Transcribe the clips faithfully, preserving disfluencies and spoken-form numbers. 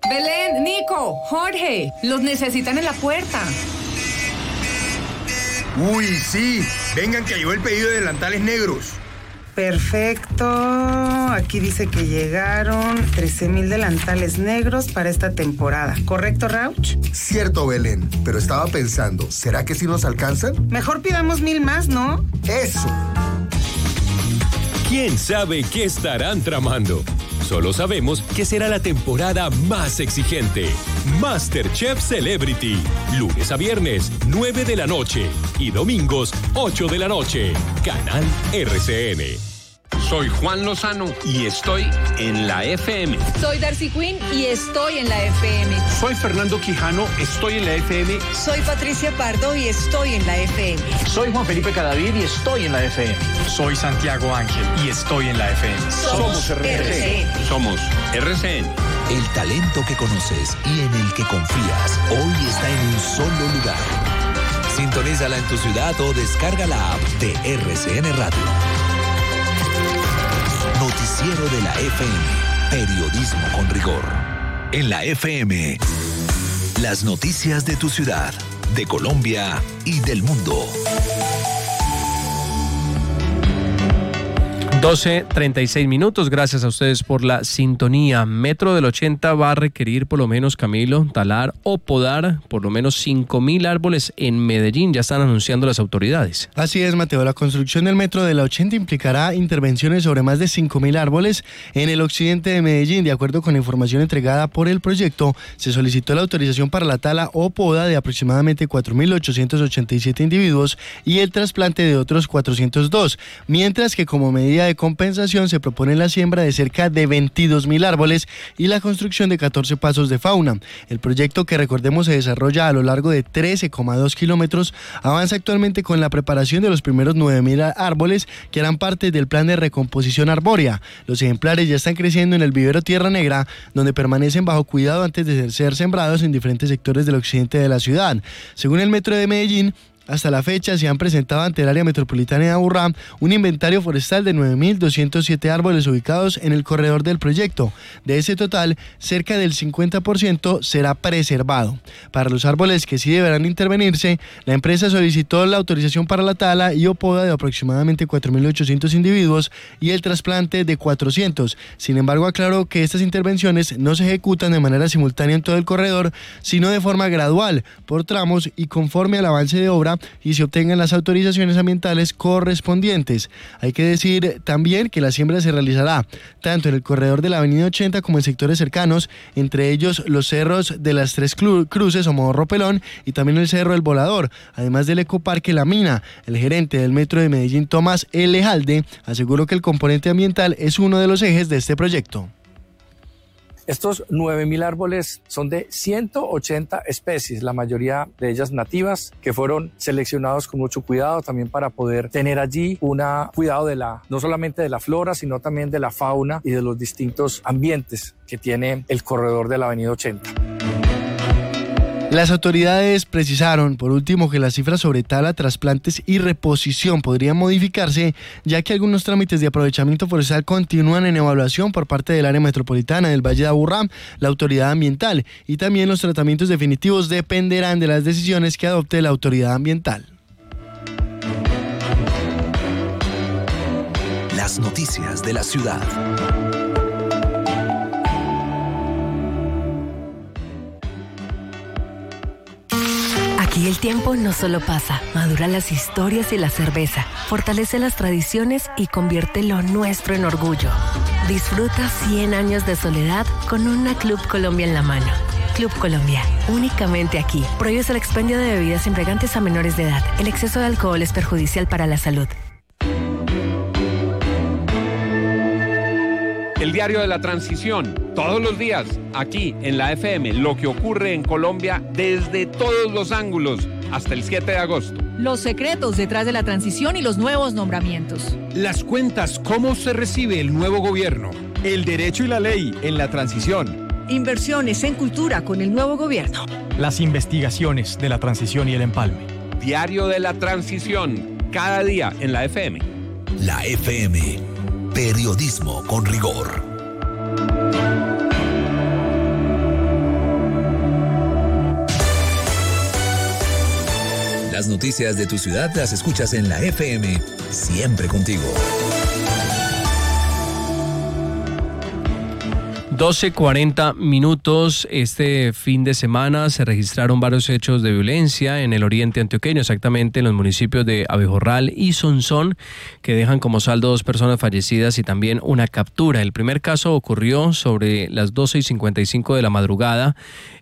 Belén, Nico, Jorge, los necesitan en la puerta. Uy, sí. Vengan que llegó el pedido de delantales negros. Perfecto. Aquí dice que llegaron trece mil delantales negros para esta temporada. ¿Correcto, Rauch? Cierto, Belén. Pero estaba pensando, ¿será que sí nos alcanzan? Mejor pidamos mil más, ¿no? ¡Eso! ¿Quién sabe qué estarán tramando? Solo sabemos que será la temporada más exigente. MasterChef Celebrity. Lunes a viernes, nueve de la noche. Y domingos, ocho de la noche. Canal R C N. Soy Juan Lozano y estoy en la F M. Soy Darcy Quinn y estoy en la F M. Soy Fernando Quijano, estoy en la F M. Soy Patricia Pardo y estoy en la F M. Soy Juan Felipe Cadavid y estoy en la F M. Soy Santiago Ángel y estoy en la F M. Somos, Somos R C N. Somos R C N. El talento que conoces y en el que confías hoy está en un solo lugar. Sintonízala en tu ciudad o descarga la app de R C N Radio. Noticiero de la F M. Periodismo con rigor. En la F M. Las noticias de tu ciudad, de Colombia y del mundo. doce treinta y seis minutos, gracias a ustedes por la sintonía. Metro del ochenta va a requerir por lo menos, Camilo, talar o podar por lo menos cinco mil árboles en Medellín, ya están anunciando las autoridades. Así es, Mateo, la construcción del Metro de la ochenta implicará intervenciones sobre más de cinco mil árboles en el occidente de Medellín. De acuerdo con la información entregada por el proyecto, se solicitó la autorización para la tala o poda de aproximadamente cuatro mil ochocientos ochenta y siete individuos y el trasplante de otros cuatrocientos dos, mientras que como medida de compensación se propone la siembra de cerca de veintidós mil árboles y la construcción de catorce pasos de fauna. El proyecto, que recordemos se desarrolla a lo largo de trece coma dos kilómetros, avanza actualmente con la preparación de los primeros nueve mil árboles que harán parte del plan de recomposición arbórea. Los ejemplares ya están creciendo en el vivero Tierra Negra, donde permanecen bajo cuidado antes de ser sembrados en diferentes sectores del occidente de la ciudad. Según el Metro de Medellín, hasta la fecha se han presentado ante el área metropolitana de Aburrá un inventario forestal de nueve mil doscientos siete árboles ubicados en el corredor del proyecto. De ese total, cerca del cincuenta por ciento será preservado. Para los árboles que sí deberán intervenirse, la empresa solicitó la autorización para la tala y o poda de aproximadamente cuatro mil ochocientos individuos y el trasplante de cuatrocientos. Sin embargo, aclaró que estas intervenciones no se ejecutan de manera simultánea en todo el corredor, sino de forma gradual, por tramos y conforme al avance de obra y se obtengan las autorizaciones ambientales correspondientes. Hay que decir también que la siembra se realizará tanto en el corredor de la avenida ochenta como en sectores cercanos, entre ellos los cerros de las Tres Cruces o Morro Pelón y también el Cerro El Volador, además del ecoparque La Mina. El gerente del Metro de Medellín, Tomás Elejalde, aseguró que el componente ambiental es uno de los ejes de este proyecto. Estos nueve mil árboles son de ciento ochenta especies, la mayoría de ellas nativas, que fueron seleccionados con mucho cuidado también para poder tener allí un cuidado de la, no solamente de la flora, sino también de la fauna y de los distintos ambientes que tiene el corredor de la avenida ochenta. Las autoridades precisaron, por último, que las cifras sobre tala, trasplantes y reposición podrían modificarse, ya que algunos trámites de aprovechamiento forestal continúan en evaluación por parte del área metropolitana del Valle de Aburrá, la autoridad ambiental, y también los tratamientos definitivos dependerán de las decisiones que adopte la autoridad ambiental. Las noticias de la ciudad. Aquí el tiempo no solo pasa, madura las historias y la cerveza, fortalece las tradiciones y convierte lo nuestro en orgullo. Disfruta cien años de soledad con una Club Colombia en la mano. Club Colombia, únicamente aquí. Prohíbes el expendio de bebidas embriagantes a menores de edad. El exceso de alcohol es perjudicial para la salud. El diario de la transición, todos los días, aquí en la F M, lo que ocurre en Colombia desde todos los ángulos, hasta el siete de agosto. Los secretos detrás de la transición y los nuevos nombramientos. Las cuentas, cómo se recibe el nuevo gobierno. El derecho y la ley en la transición. Inversiones en cultura con el nuevo gobierno. Las investigaciones de la transición y el empalme. Diario de la transición, cada día en la F M. La F M. Periodismo con rigor. noticias de tu ciudad las escuchas en la F M, siempre contigo. doce cuarenta minutos. Este fin de semana se registraron varios hechos de violencia en el oriente antioqueño, exactamente en los municipios de Abejorral y Sonsón, que dejan como saldo dos personas fallecidas y también una captura. El primer caso ocurrió sobre las doce y cincuenta y cinco de la madrugada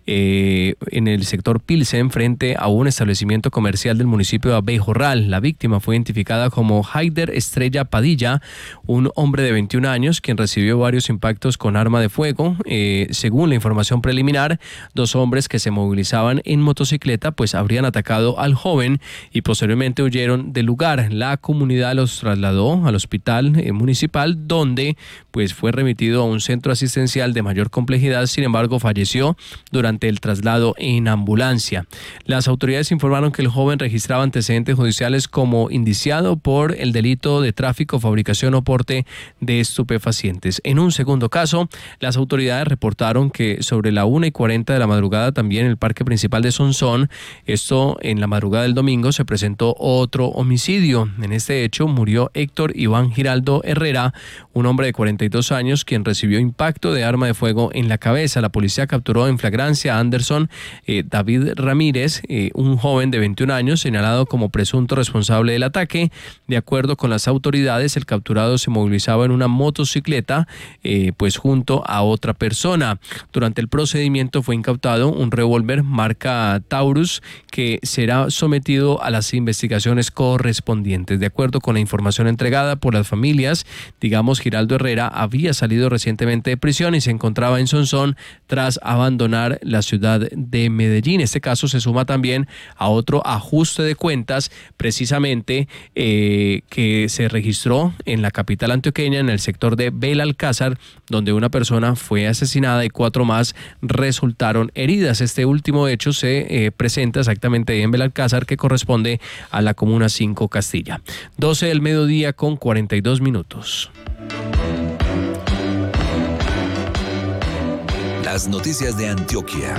eh, en el sector Pilsen, frente a un establecimiento comercial del municipio de Abejorral. La víctima fue identificada como Haider Estrella Padilla, un hombre de veintiún años, quien recibió varios impactos con arma de fuego. Eh, según la información preliminar, dos hombres que se movilizaban en motocicleta pues habrían atacado al joven y posteriormente huyeron del lugar. La comunidad los trasladó al hospital eh, municipal, donde pues fue remitido a un centro asistencial de mayor complejidad. Sin embargo, falleció durante el traslado en ambulancia. Las autoridades informaron que el joven registraba antecedentes judiciales como indiciado por el delito de tráfico, fabricación o porte de estupefacientes. En un segundo caso, las autoridades reportaron que sobre la una y cuarenta de la madrugada, también en el parque principal de Sonsón, esto en la madrugada del domingo, se presentó otro homicidio. En este hecho murió Héctor Iván Giraldo Herrera, un hombre de cuarenta y dos años, quien recibió impacto de arma de fuego en la cabeza. La policía capturó en flagrancia a Anderson eh, David Ramírez, eh, un joven de veintiún años, señalado como presunto responsable del ataque. De acuerdo con las autoridades, el capturado se movilizaba en una motocicleta, eh, pues junto a otra persona. Durante el procedimiento fue incautado un revólver marca Taurus, que será sometido a las investigaciones correspondientes. De acuerdo con la información entregada por las familias, digamos, Giraldo Herrera había salido recientemente de prisión y se encontraba en Sonsón tras abandonar la ciudad de Medellín. Este caso se suma también a otro ajuste de cuentas, precisamente eh, que se registró en la capital antioqueña, en el sector de Belalcázar, donde una persona fue asesinada y cuatro más resultaron heridas. Este último hecho se eh, presenta exactamente en Belalcázar, que corresponde a la comuna cinco Castilla. doce del mediodía con cuarenta y dos minutos. Las noticias de Antioquia.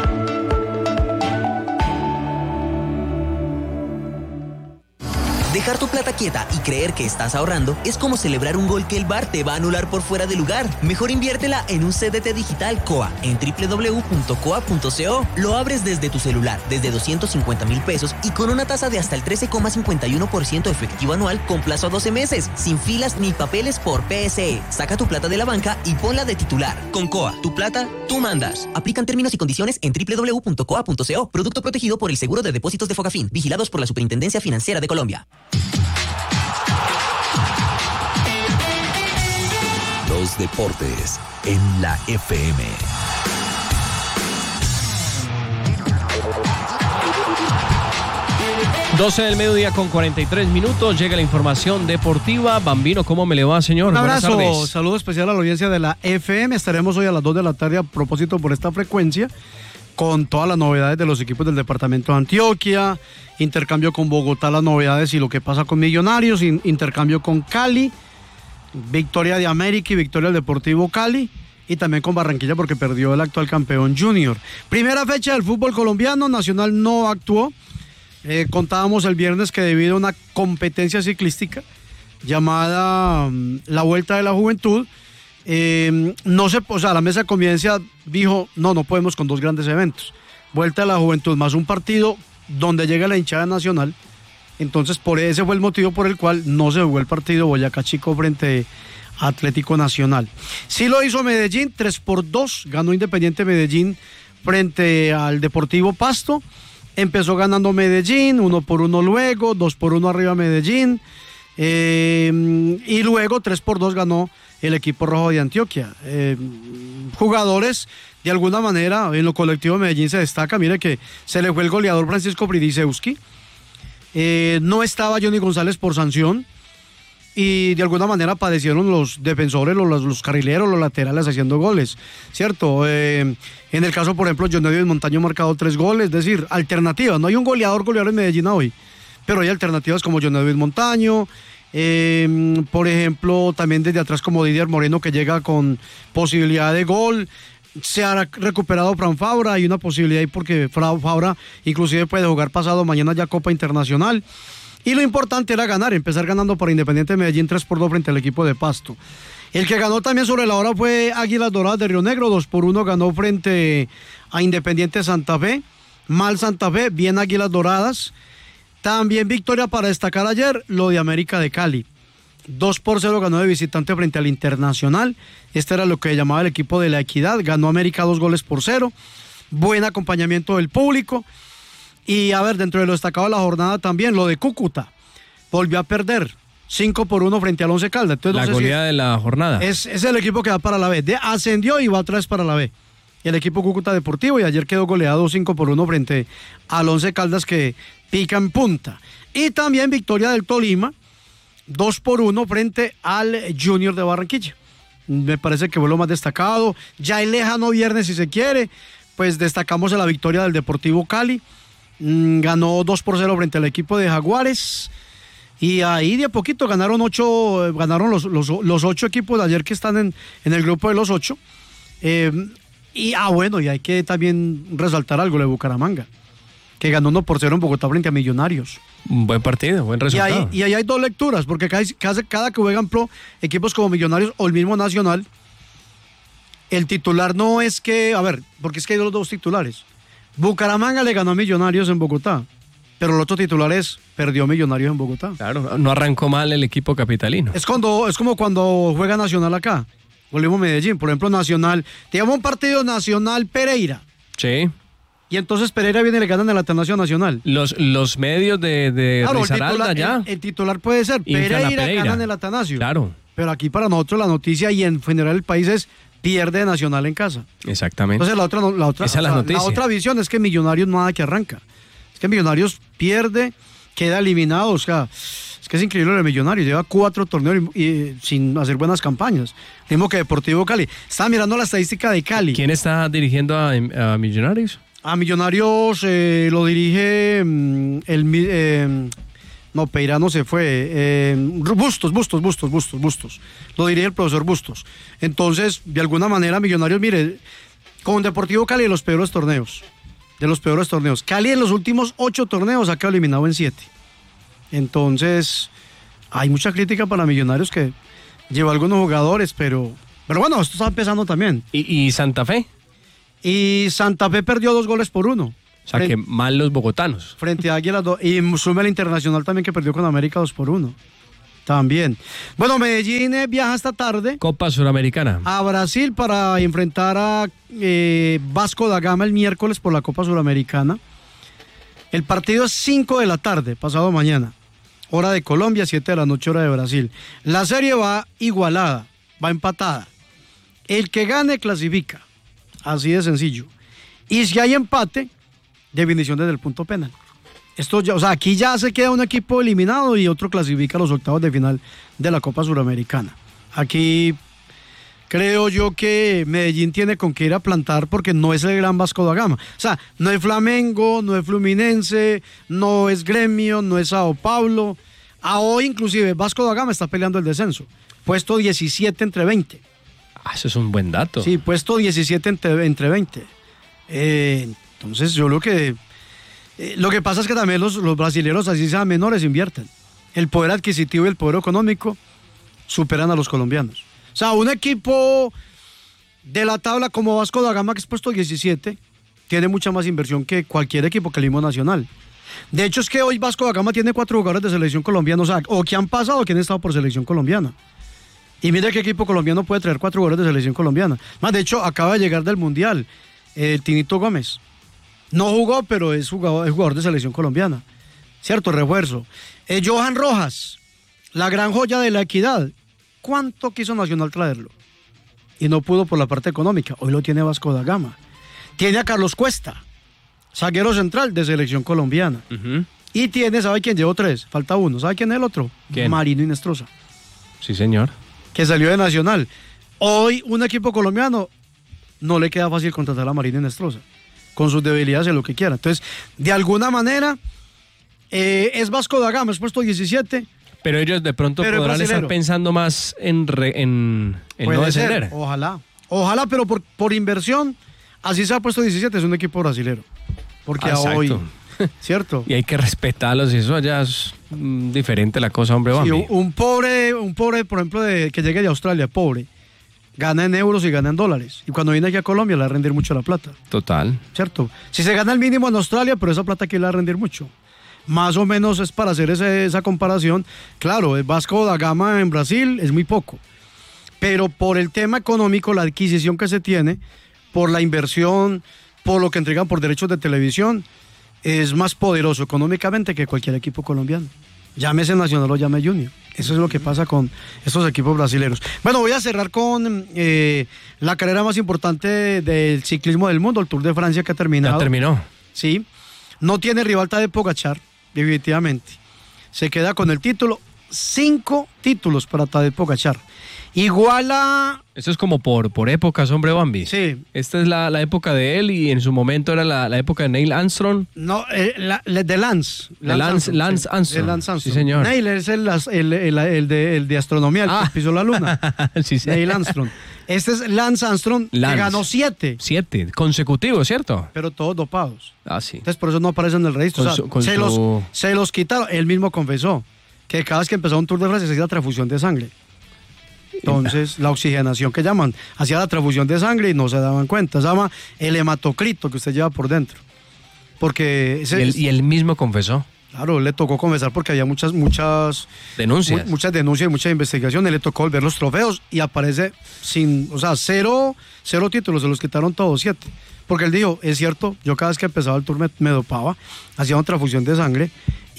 Dejar tu plata quieta y creer que estás ahorrando es como celebrar un gol que el V A R te va a anular por fuera de lugar. Mejor inviértela en un C D T digital COA en doble u doble u doble u punto coa punto co. Lo abres desde tu celular, desde doscientos cincuenta mil pesos y con una tasa de hasta el trece coma cincuenta y uno por ciento efectivo anual con plazo a doce meses, sin filas ni papeles por P S E. Saca tu plata de la banca y ponla de titular. Con COA, tu plata, tú mandas. Aplican términos y condiciones en doble u doble u doble u punto coa punto co. Producto protegido por el Seguro de Depósitos de Fogafín, vigilados por la Superintendencia Financiera de Colombia. Los deportes en la F M. doce del mediodía con cuarenta y tres minutos. Llega la información deportiva. Bambino, ¿cómo me le va, señor? Un abrazo, buenas tardes. Saludo especial a la audiencia de la F M. Estaremos hoy a las dos de la tarde a propósito por esta frecuencia con todas las novedades de los equipos del departamento de Antioquia, intercambio con Bogotá, las novedades y lo que pasa con Millonarios, in- intercambio con Cali, victoria de América y victoria del Deportivo Cali, y también con Barranquilla porque perdió el actual campeón Junior. Primera fecha del fútbol colombiano, Nacional no actuó. Eh, contábamos el viernes que debido a una competencia ciclística llamada um, la Vuelta de la Juventud, eh, no se, o sea, la mesa de convivencia dijo, no, no podemos con dos grandes eventos. Vuelta de la Juventud más un partido donde llega la hinchada nacional. Entonces, por ese fue el motivo por el cual no se jugó el partido Boyacá Chico frente a Atlético Nacional. Sí lo hizo Medellín, tres por dos, ganó Independiente Medellín frente al Deportivo Pasto. Empezó ganando Medellín, uno por uno luego, dos por uno arriba Medellín, eh, y luego tres por dos ganó el equipo rojo de Antioquia. Eh, jugadores, de alguna manera, en lo colectivo de Medellín se destaca, mire que se le fue el goleador Francisco Bridisewski, eh, no estaba Johnny González por sanción, y de alguna manera padecieron los defensores, los, los carrileros, los laterales haciendo goles, ¿cierto? Eh, en el caso, por ejemplo, John Edwin Montaño ha marcado tres goles, es decir, alternativas. No hay un goleador goleador en Medellín hoy, pero hay alternativas como John Edwin Montaño, eh, por ejemplo, también desde atrás como Didier Moreno, que llega con posibilidad de gol. se ha recuperado Fran Fabra, hay una posibilidad ahí porque Fran Fabra inclusive puede jugar pasado mañana ya Copa Internacional. Y lo importante era ganar, empezar ganando para Independiente Medellín tres por dos frente al equipo de Pasto. El que ganó también sobre la hora fue Águilas Doradas de Río Negro, dos por uno ganó frente a Independiente Santa Fe. Mal Santa Fe, bien Águilas Doradas. También victoria para destacar ayer, lo de América de Cali. dos por cero ganó de visitante frente al Internacional. Este era lo que llamaba el equipo de La Equidad. Ganó América dos goles por cero. Buen acompañamiento del público. Y a ver, dentro de lo destacado de la jornada también, lo de Cúcuta. Volvió a perder cinco por uno frente al Once Caldas. Entonces, la no sé goleada si de la jornada. Es, es el equipo que va para la B. De, ascendió y va atrás para la B. El equipo Cúcuta Deportivo, y ayer quedó goleado cinco por uno frente al Once Caldas, que pica en punta. Y también victoria del Tolima, dos por uno frente al Junior de Barranquilla. Me parece que fue lo más destacado. Ya el lejano viernes, si se quiere, pues destacamos en la victoria del Deportivo Cali. Mm, ganó dos por cero frente al equipo de Jaguares. Y ahí de a poquito ganaron ocho, ganaron los, los, los ocho equipos de ayer que están en, en el grupo de los ocho. Eh, y ah, bueno, y hay que también resaltar algo de Bucaramanga, que ganó uno por cero en Bogotá frente a Millonarios. Un buen partido, buen resultado. Y ahí, y ahí hay dos lecturas, porque cada, cada, cada que juegan pro equipos como Millonarios o el mismo Nacional, el titular no es que, a ver, porque es que hay los dos titulares. Bucaramanga le ganó a Millonarios en Bogotá, pero el otro titular es, perdió Millonarios en Bogotá. Claro, no arrancó mal el equipo capitalino. Es, cuando, es como cuando juega Nacional acá, volvimos a Medellín, por ejemplo, Nacional, te llama un partido Nacional Pereira. Sí. Y entonces Pereira viene y le ganan el Atanasio Nacional. Los, los medios de, de claro, Risaralda el titular, ya. El, el titular puede ser Pereira, Pereira ganan el Atanasio. Claro. Pero aquí para nosotros la noticia y en general el país es pierde Nacional en casa. Exactamente. Entonces la otra, la otra, Esa o es la sea, noticia. La otra visión es que Millonarios nada que arranca. Es que Millonarios pierde, queda eliminado. O sea, es que es increíble lo de Millonarios. Lleva cuatro torneos y, y, sin hacer buenas campañas. Mismo que Deportivo Cali. Estaba mirando la estadística de Cali. ¿Quién está dirigiendo a, a Millonarios? A Millonarios eh, lo dirige mm, el... Eh, no, Peirano se fue. Eh, Bustos, Bustos, Bustos, Bustos, Bustos. Lo dirige el profesor Bustos. Entonces, de alguna manera, Millonarios, mire, con Deportivo Cali de los peores torneos. De los peores torneos. Cali en los últimos ocho torneos ha quedado eliminado en siete. Entonces, hay mucha crítica para Millonarios que lleva algunos jugadores, pero... Pero bueno, esto está empezando también. ¿Y, y Santa Fe? Y Santa Fe perdió dos goles por uno. O sea, frente, que mal los bogotanos. Frente a Águilas. Y sume el Internacional también, que perdió con América dos por uno. También. Bueno, Medellín eh, viaja esta tarde. Copa Suramericana. A Brasil para enfrentar a eh, Vasco da Gama el miércoles por la Copa Suramericana. El partido es cinco de la tarde, pasado mañana. Hora de Colombia, siete de la noche, hora de Brasil. La serie va igualada, va empatada. El que gane clasifica. Así de sencillo. Y si hay empate, definición desde el punto penal. Esto ya, o sea, aquí ya se queda un equipo eliminado y otro clasifica a los octavos de final de la Copa Suramericana. Aquí creo yo que Medellín tiene con qué ir a plantar porque no es el gran Vasco da Gama. O sea, no es Flamengo, no es Fluminense, no es Gremio, no es Sao Paulo. A hoy inclusive Vasco da Gama está peleando el descenso. Puesto diecisiete entre veinte. Ah, eso es un buen dato. Sí, puesto diecisiete entre, entre veinte. Eh, entonces yo creo que eh, lo que pasa es que también los, los brasileños, así sean menores, invierten. El poder adquisitivo y el poder económico superan a los colombianos. O sea, un equipo de la tabla como Vasco da Gama, que es puesto diecisiete, tiene mucha más inversión que cualquier equipo que el mismo Nacional. De hecho, es que hoy Vasco da Gama tiene cuatro jugadores de selección colombiana, o sea, o que han pasado o que han estado por selección colombiana. Y mire qué equipo colombiano puede traer cuatro jugadores de selección colombiana. Más, de hecho, acaba de llegar del Mundial el Tinito Gómez. No jugó, pero es jugador, es jugador de selección colombiana. Cierto, refuerzo. Eh, Johan Rojas, la gran joya de La Equidad. ¿Cuánto quiso Nacional traerlo? Y no pudo por la parte económica. Hoy lo tiene Vasco da Gama. Tiene a Carlos Cuesta, zaguero central de selección colombiana. Uh-huh. Y tiene, ¿sabe quién? Llevó tres, falta uno. ¿Sabe quién es el otro? ¿Quién? Marino Inestrosa. Sí, señor. Que salió de Nacional. Hoy un equipo colombiano no le queda fácil contratar a Marino Inestrosa, con sus debilidades y lo que quiera. Entonces, de alguna manera, eh, es Vasco da Gama, es puesto diecisiete. Pero ellos de pronto pero podrán estar pensando más en, re, en, en no descender. Ser, ojalá. Ojalá, pero por, por inversión, así se ha puesto diecisiete, es un equipo brasilero. Porque a hoy, ¿cierto? Y hay que respetarlos, y eso allá es mm, diferente la cosa, hombre. Sí, un, un pobre, un pobre, por ejemplo, de, que llegue de Australia, pobre, gana en euros y gana en dólares. Y cuando viene aquí a Colombia le va a rendir mucho la plata. Total. ¿Cierto? Si se gana el mínimo en Australia, pero esa plata aquí le va a rendir mucho. Más o menos es para hacer ese, esa comparación. Claro, el Vasco da Gama en Brasil es muy poco. Pero por el tema económico, la adquisición que se tiene, por la inversión, por lo que entregan por derechos de televisión, es más poderoso económicamente que cualquier equipo colombiano. Llámese Nacional o llame Junior. Eso es lo que pasa con estos equipos brasileños. Bueno, voy a cerrar con eh, la carrera más importante del ciclismo del mundo, el Tour de Francia, que ha terminado. Ya terminó. Sí. No tiene rival Tadej Pogačar, definitivamente. Se queda con el título. Cinco títulos para Tadej Pogačar. Iguala. Eso es como por, por épocas, hombre, Bambi. Sí. Esta es la, la época de él y en su momento era la, la época de Neil Armstrong. No, eh, la, la, de Lance. De Lance, Lance, Lance Armstrong. De Lance Armstrong. Sí, señor. Neil es el, el, el, el, de, el de astronomía, el ah. que pisó la luna. Sí, sí. Neil Armstrong. Este es Lance Armstrong, Lance. que ganó siete. Siete, consecutivos, ¿cierto? Pero todos dopados. Ah, sí. Entonces por eso no aparecen en el registro. Con o sea, su, con se, su... los, se los quitaron. Él mismo confesó que cada vez que empezó un Tour de Francia se hacía transfusión de sangre. Entonces, la oxigenación que llaman, hacía la transfusión de sangre y no se daban cuenta. Se llama el hematocrito que usted lleva por dentro. Porque ese, y, él, y él mismo confesó. Claro, le tocó confesar porque había muchas, muchas denuncias. Mu muchas denuncias y mucha investigación. Él le tocó volver los trofeos y aparece sin, o sea, cero, cero títulos, se los quitaron todos, siete. Porque él dijo, es cierto, yo cada vez que empezaba el tour me, me dopaba, hacía una transfusión de sangre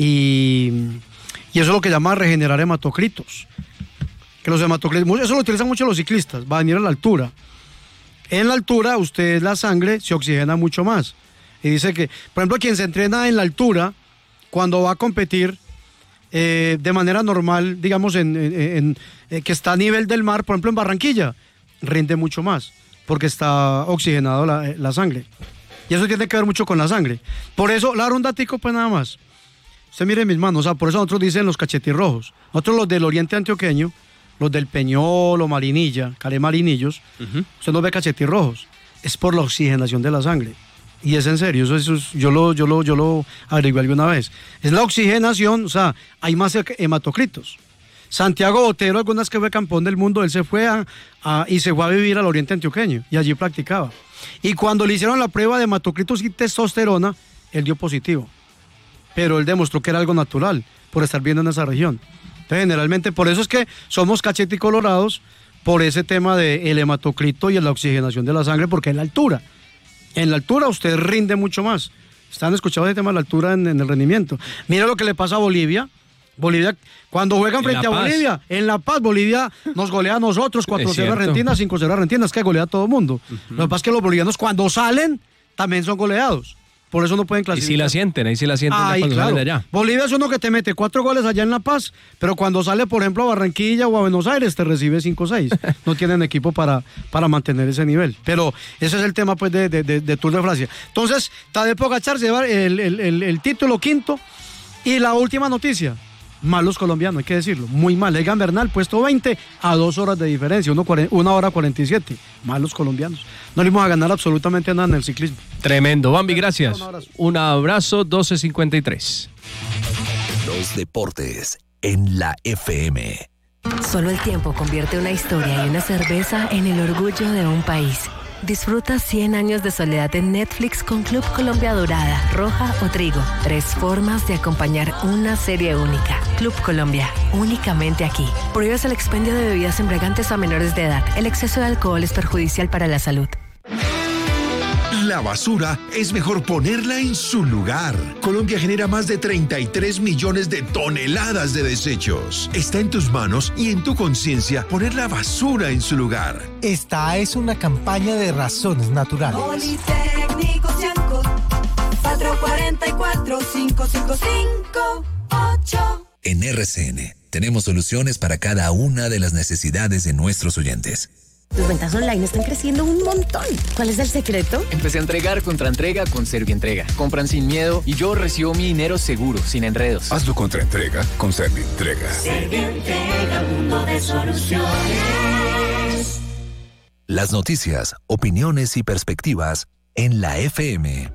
y, y eso es lo que llama regenerar hematocritos. Que los hematocritos, eso lo utilizan mucho los ciclistas, va a venir a la altura. En la altura, usted la sangre se oxigena mucho más. Y dice que, por ejemplo, quien se entrena en la altura, cuando va a competir eh, de manera normal, digamos, en, en, en, en, que está a nivel del mar, por ejemplo, en Barranquilla, rinde mucho más, porque está oxigenado la, la sangre. Y eso tiene que ver mucho con la sangre. Por eso, la un datico, pues nada más. Usted mire mis manos, o sea, por eso nosotros dicen los cachetirrojos. Nosotros los del oriente antioqueño, los del Peñol o Marinilla, Calé Marinillos, uh-huh. Usted no ve cachetirrojos. Es por la oxigenación de la sangre. Y es en serio, eso, eso es, yo lo, yo lo, yo lo averigué alguna vez. Es la oxigenación, o sea, hay más hematocritos. Santiago Botero, algunas que fue campeón del mundo, él se fue a, a, y se fue a vivir al oriente antioqueño y allí practicaba. Y cuando le hicieron la prueba de hematocritos y testosterona, él dio positivo. Pero él demostró que era algo natural por estar viendo en esa región. Entonces, generalmente, por eso es que somos cacheticolorados por ese tema del hematocrito y la oxigenación de la sangre, porque en la altura. En la altura usted rinde mucho más. Están escuchando ese tema de la altura en, en el rendimiento. Mira lo que le pasa a Bolivia. Bolivia, cuando juegan frente a Bolivia, en La Paz, Bolivia nos golea a nosotros cuatro cero Argentina, cinco cero Argentina, es que golea a todo el mundo. Uh-huh. Lo que pasa es que los bolivianos cuando salen también son goleados. Por eso no pueden clasificar. Y sí la sienten, ahí sí la sienten ahí, cuando claro. salen de allá. Bolivia es uno que te mete cuatro goles allá en La Paz, pero cuando sale, por ejemplo, a Barranquilla o a Buenos Aires, te recibe cinco o seis. No tienen equipo para, para mantener ese nivel. Pero ese es el tema pues de, de, de, de Tour de Francia. Entonces, Tadej Pogačar se lleva el, el, el, el título quinto. Y la última noticia, malos colombianos, hay que decirlo, muy mal. Egan Bernal, puesto veinte a dos horas de diferencia, una hora cuarenta y siete. Malos colombianos. No le íbamos a ganar absolutamente nada en el ciclismo. Tremendo. Bambi, gracias. Un abrazo. Un abrazo, doce cincuenta y tres. Los deportes en la F M. Solo el tiempo convierte una historia y una cerveza en el orgullo de un país. Disfruta cien años de soledad en Netflix con Club Colombia Dorada, Roja o Trigo. Tres formas de acompañar una serie única. Club Colombia, únicamente aquí. Prohíbes el expendio de bebidas embriagantes a menores de edad. El exceso de alcohol es perjudicial para la salud. La basura es mejor ponerla en su lugar. Colombia genera más de treinta y tres millones de toneladas de desechos. Está en tus manos y en tu conciencia poner la basura en su lugar. Esta es una campaña de Razones Naturales. Politécnico Cianco, cuatro cuatro cuatro, cinco cinco cinco ocho. En R C N tenemos soluciones para cada una de las necesidades de nuestros oyentes. Tus ventas online están creciendo un montón. ¿Cuál es el secreto? Empecé a entregar contra entrega con Servientrega. Compran sin miedo y yo recibo mi dinero seguro, sin enredos. Hazlo contra entrega con Servientrega. Servientrega, mundo de soluciones. Las noticias, opiniones y perspectivas en la F M.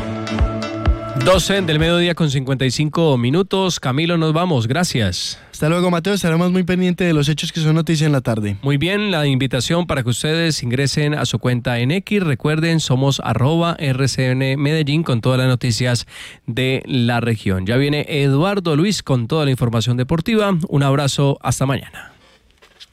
doce del mediodía con cincuenta y cinco minutos. Camilo, nos vamos. Gracias. Hasta luego, Mateo. Estaremos muy pendientes de los hechos que son noticia en la tarde. Muy bien, la invitación para que ustedes ingresen a su cuenta en X. Recuerden, somos arroba R C N Medellín con todas las noticias de la región. Ya viene Eduardo Luis con toda la información deportiva. Un abrazo. Hasta mañana.